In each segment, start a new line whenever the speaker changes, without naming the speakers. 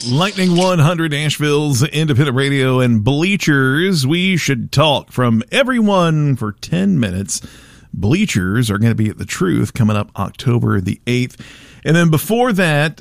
Lightning 100, Nashville's independent radio, and Bleachers. We should talk from everyone for 10 minutes. Bleachers are going to be at The Truth coming up October the 8th. And then before that,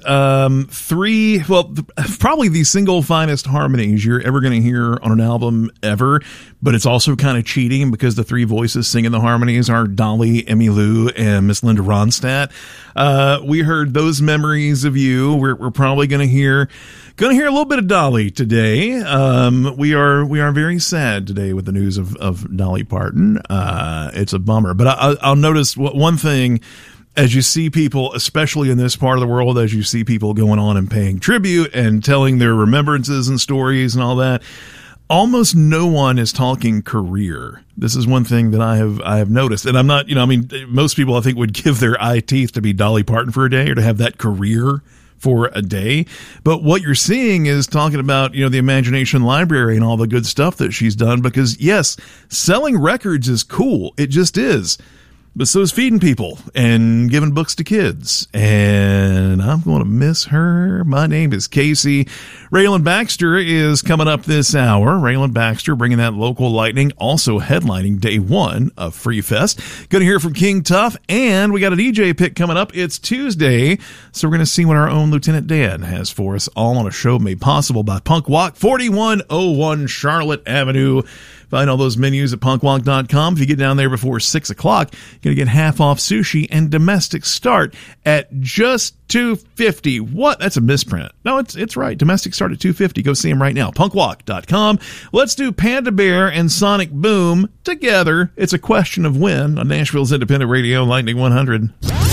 probably the single finest harmonies you're ever going to hear on an album ever. But it's also kind of cheating because the three voices singing the harmonies are Dolly, Emmylou, and Miss Linda Ronstadt. We heard Those Memories of You. We're probably going to hear a little bit of Dolly today. We are very sad today with the news of Dolly Parton. It's a bummer. But I'll notice one thing. As you see people, especially in this part of the world, as you see people going on and paying tribute and telling their remembrances and stories and all that, almost no one is talking career. This is one thing that I have noticed. And I'm not, most people I think would give their eye teeth to be Dolly Parton for a day or to have that career for a day. But what you're seeing is talking about, the Imagination Library and all the good stuff that she's done, because yes, selling records is cool. It just is. But so is feeding people and giving books to kids. And I'm going to miss her. My name is Casey. Raylan Baxter is coming up this hour. Raylan Baxter bringing that local lightning, also headlining day one of Free Fest. Going to hear from King Tuff, and we got a DJ pick coming up. It's Tuesday, so we're going to see what our own Lieutenant Dan has for us, all on a show made possible by Punk Walk, 4101 Charlotte Avenue. Find all those menus at punkwalk.com. If you get down there before 6 o'clock, you're going to get half off sushi and domestic start at just $2.50. What? That's a misprint. No, it's right. Domestic start at $2.50. Go see them right now. punkwalk.com. Let's do Panda Bear and Sonic Boom together. It's a question of when on Nashville's independent radio, Lightning 100.